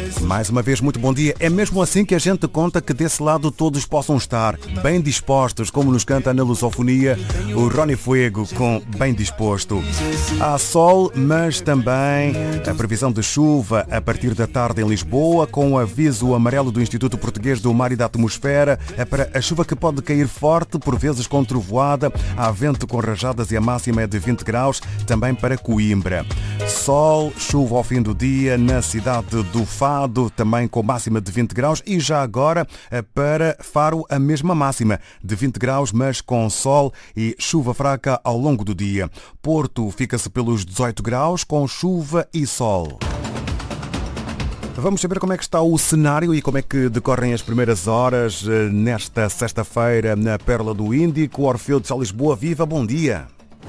Mais uma vez, muito bom dia. É mesmo assim que a gente conta que desse lado todos possam estar bem dispostos, como nos canta na lusofonia o Rony Fuego com Bem Disposto. Há sol, mas também a previsão de chuva a partir da tarde em Lisboa, com o aviso amarelo do Instituto Português do Mar e da Atmosfera para a chuva que pode cair forte, por vezes com trovoada. Há vento com rajadas e a máxima é de 20 graus, também para Coimbra. Sol, chuva ao fim do dia na cidade do Fado, também com máxima de 20 graus, e já agora para Faro a mesma máxima de 20 graus, mas com sol e chuva fraca ao longo do dia. Porto fica-se pelos 18 graus, com chuva e sol. Vamos saber como é que está o cenário e como é que decorrem as primeiras horas nesta sexta-feira na Pérola do Índico. Orfeu de Sá, Lisboa, viva, bom dia.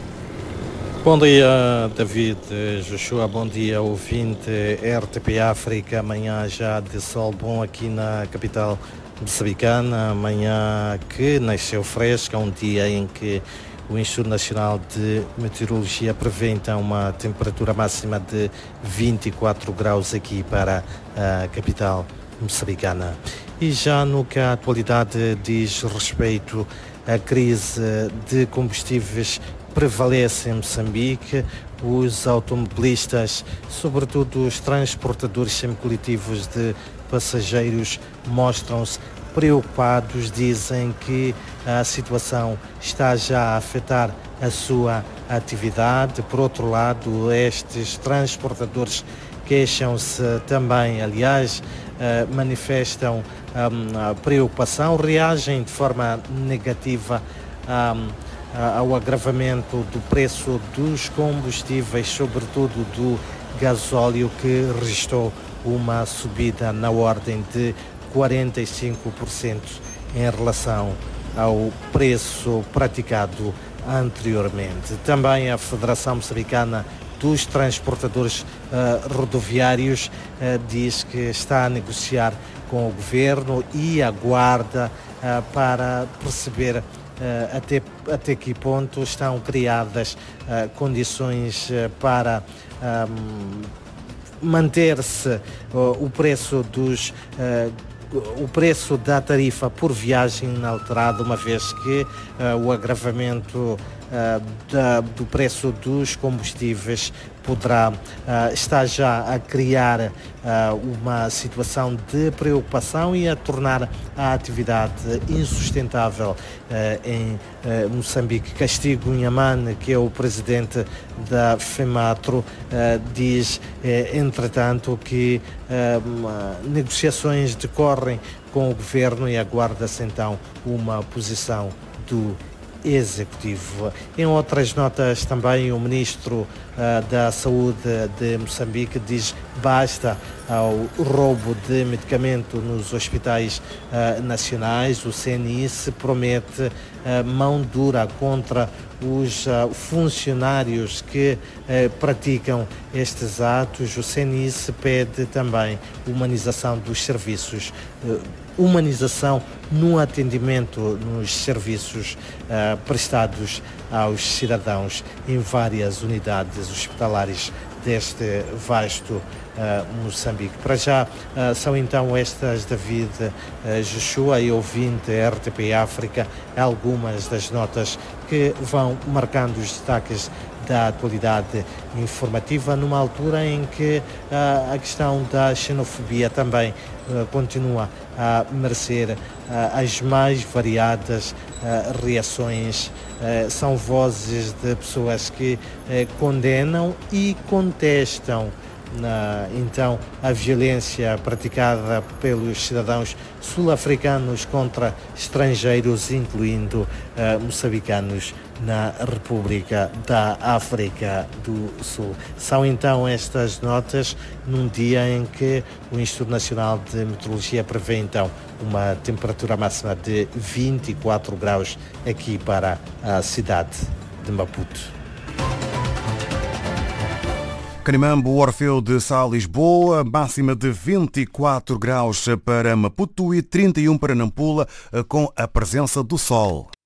Bom dia, David, Joshua, bom dia, ouvinte RTP África. Amanhã já de sol bom aqui na capital moçambicana. Amanhã que nasceu fresca, um dia em que o Instituto Nacional de Meteorologia prevê então uma temperatura máxima de 24 graus aqui para a capital moçambicana. E já no que a atualidade diz respeito à crise de combustíveis prevalece em Moçambique, os automobilistas, sobretudo os transportadores semicoletivos de passageiros, mostram-se preocupados, dizem que a situação está já a afetar a sua atividade. Por outro lado, estes transportadores queixam-se também, aliás, manifestam a preocupação, reagem de forma negativa ao agravamento do preço dos combustíveis, sobretudo do gasóleo, que registrou uma subida na ordem de 45% em relação ao preço praticado anteriormente. Também a Federação Moçambicana dos Transportadores Rodoviários diz que está a negociar com o governo e aguarda para perceber até que ponto estão criadas condições para manter-se o preço da tarifa por viagem inalterado, uma vez que o agravamento do preço dos combustíveis poderá estar já a criar uma situação de preocupação e a tornar a atividade insustentável em Moçambique. Castigo Inhamane, que é o presidente da FEMATRO, diz, entretanto, que negociações decorrem com o governo e aguarda-se então uma posição do Executivo. Em outras notas também, o Ministro da Saúde de Moçambique diz basta ao roubo de medicamento nos hospitais nacionais. O CNIS promete mão dura contra os funcionários que praticam estes atos. O CNIS pede também humanização dos serviços, humanização no atendimento nos serviços prestados aos cidadãos em várias unidades hospitalares deste vasto Moçambique. Para já são então estas, David, Joshua e ouvinte RTP África, algumas das notas que vão marcando os destaques da atualidade informativa, numa altura em que a questão da xenofobia também continua a merecer as mais variadas reações. São vozes de pessoas que condenam e contestam então a violência praticada pelos cidadãos sul-africanos contra estrangeiros, incluindo moçambicanos, na República da África do Sul. São então estas notas num dia em que o Instituto Nacional de Meteorologia prevê então uma temperatura máxima de 24 graus aqui para a cidade de Maputo. Canimambo, Orfeu de Sá, Lisboa, máxima de 24 graus para Maputo e 31 para Nampula, com a presença do sol.